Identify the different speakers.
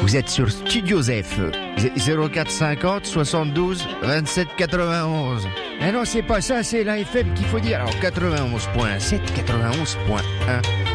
Speaker 1: Vous êtes sur Studio Zef, 0450 72 27 91. Eh non, c'est pas ça, c'est la FM qu'il faut dire. Alors 91.7, 91.1.